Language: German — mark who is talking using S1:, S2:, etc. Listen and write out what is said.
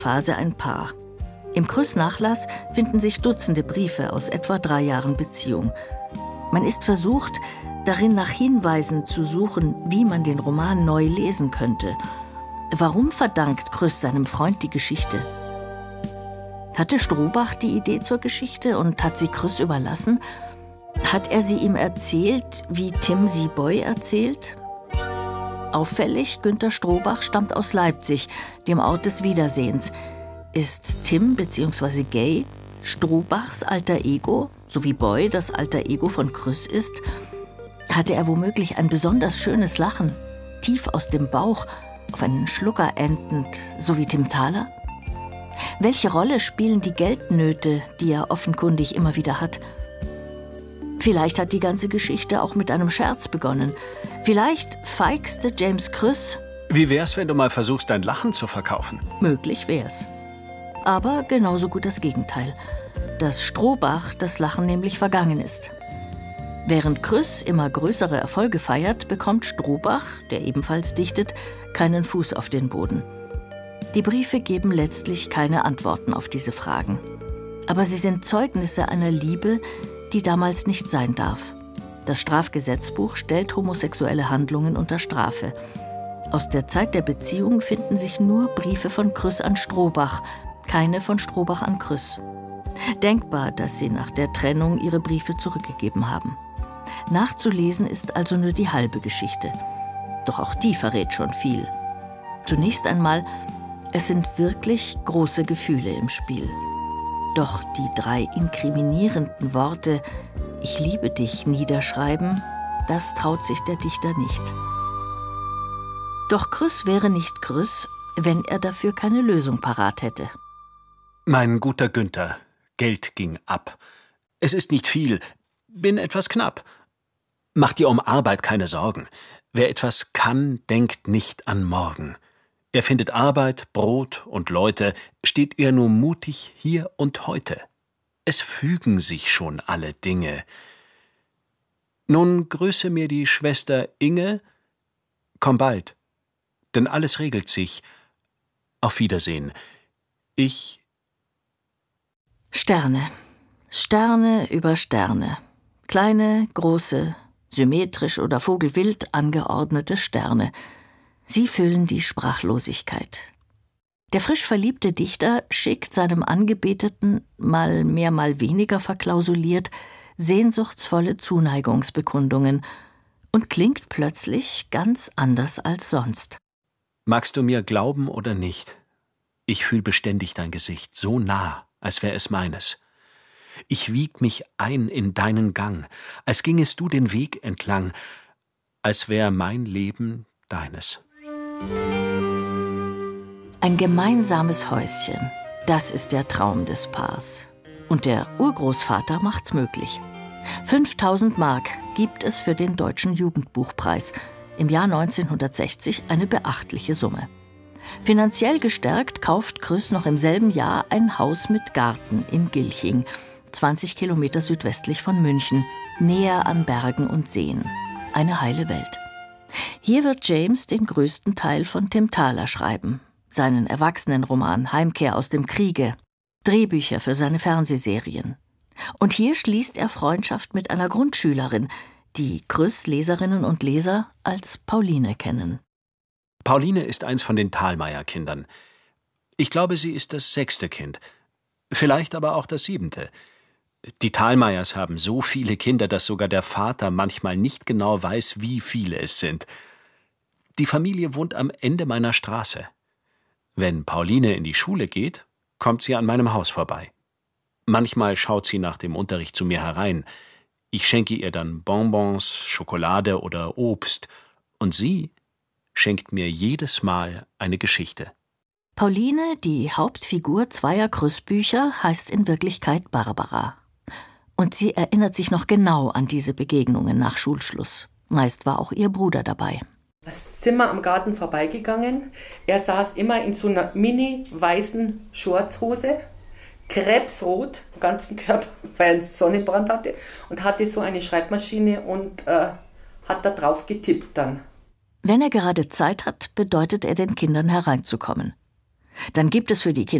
S1: Phase ein Paar. Im Krüss-Nachlass finden sich Dutzende Briefe aus etwa 3 Jahren Beziehung. Man ist versucht, darin nach Hinweisen zu suchen, wie man den Roman neu lesen könnte. Warum verdankt Krüss seinem Freund die Geschichte? Hatte Strohbach die Idee zur Geschichte und hat sie Krüss überlassen? Hat er sie ihm erzählt, wie Tim sie Boy erzählt? Auffällig, Günter Strohbach stammt aus Leipzig, dem Ort des Wiedersehens. Ist Tim bzw. Gay Strohbachs alter Ego, so wie Boy das alter Ego von Krüss ist? Hatte er womöglich ein besonders schönes Lachen, tief aus dem Bauch, auf einen Schlucker endend, so wie Tim Thaler? Welche Rolle spielen die Geldnöte, die er offenkundig immer wieder hat? Vielleicht hat die ganze Geschichte auch mit einem Scherz begonnen. Vielleicht feixte James Krüss.
S2: Wie wär's, wenn du mal versuchst, dein Lachen zu verkaufen?
S1: Möglich wär's. Aber genauso gut das Gegenteil. Dass Strohbach das Lachen nämlich vergangen ist. Während Krüss immer größere Erfolge feiert, bekommt Strohbach, der ebenfalls dichtet, keinen Fuß auf den Boden. Die Briefe geben letztlich keine Antworten auf diese Fragen. Aber sie sind Zeugnisse einer Liebe, die damals nicht sein darf. Das Strafgesetzbuch stellt homosexuelle Handlungen unter Strafe. Aus der Zeit der Beziehung finden sich nur Briefe von Krüss an Strohbach, keine von Strohbach an Krüss. Denkbar, dass sie nach der Trennung ihre Briefe zurückgegeben haben. Nachzulesen ist also nur die halbe Geschichte. Doch auch die verrät schon viel. Zunächst einmal, es sind wirklich große Gefühle im Spiel. Doch die 3 inkriminierenden Worte »Ich liebe dich« niederschreiben, das traut sich der Dichter nicht. Doch Krüss wäre nicht Krüss, wenn er dafür keine Lösung parat hätte.
S2: Mein guter Günther, Geld ging ab. Es ist nicht viel, bin etwas knapp. Mach dir um Arbeit keine Sorgen. Wer etwas kann, denkt nicht an morgen. Er findet Arbeit, Brot und Leute, steht er nur mutig hier und heute. Es fügen sich schon alle Dinge. Nun grüße mir die Schwester Inge, komm bald, denn alles regelt sich. Auf Wiedersehen.
S1: Sterne. Sterne über Sterne. Kleine, große, symmetrisch oder vogelwild angeordnete Sterne. Sie füllen die Sprachlosigkeit. Der frisch verliebte Dichter schickt seinem Angebeteten, mal mehr, mal weniger verklausuliert, sehnsuchtsvolle Zuneigungsbekundungen und klingt plötzlich ganz anders als sonst.
S2: Magst du mir glauben oder nicht? Ich fühl beständig dein Gesicht, so nah, als wär es meines. Ich wieg mich ein in deinen Gang, als gingest du den Weg entlang, als wär mein Leben deines.
S1: Ein gemeinsames Häuschen, das ist der Traum des Paars. Und der Urgroßvater macht's möglich. 5.000 Mark gibt es für den Deutschen Jugendbuchpreis. Im Jahr 1960 eine beachtliche Summe. Finanziell gestärkt kauft Krüss noch im selben Jahr ein Haus mit Garten in Gilching, 20 Kilometer südwestlich von München, näher an Bergen und Seen. Eine heile Welt. Hier wird James den größten Teil von Tim Thaler schreiben. Seinen Erwachsenenroman Heimkehr aus dem Kriege, Drehbücher für seine Fernsehserien. Und hier schließt er Freundschaft mit einer Grundschülerin, die Krüss Leserinnen und Leser als Pauline kennen.
S2: Pauline ist eins von den Thalmeier-Kindern. Ich glaube, sie ist das 6. Kind. Vielleicht aber auch das 7. Die Thalmeiers haben so viele Kinder, dass sogar der Vater manchmal nicht genau weiß, wie viele es sind. Die Familie wohnt am Ende meiner Straße. Wenn Pauline in die Schule geht, kommt sie an meinem Haus vorbei. Manchmal schaut sie nach dem Unterricht zu mir herein. Ich schenke ihr dann Bonbons, Schokolade oder Obst. Und sie schenkt mir jedes Mal eine Geschichte.
S1: Pauline, die Hauptfigur 2 Krüss-Bücher, heißt in Wirklichkeit Barbara. Und sie erinnert sich noch genau an diese Begegnungen nach Schulschluss. Meist war auch ihr Bruder dabei.
S3: Sind wir am Garten vorbeigegangen. Er saß immer in so einer mini-weißen Shortshose, krebsrot, am ganzen Körper, weil er einen Sonnenbrand hatte, und hatte so eine Schreibmaschine und hat da drauf getippt dann.
S1: Wenn er gerade Zeit hat, bedeutet er den Kindern hereinzukommen. Dann gibt es für die Kinder